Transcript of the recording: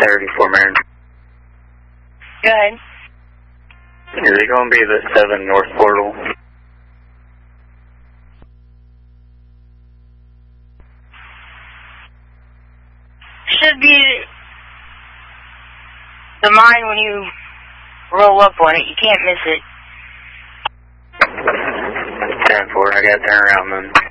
34 Marin. Go ahead. Is it going to be the 7 North Portal? Should be the mine when you roll up on it. You can't miss it. 10-4, I got to turn around then.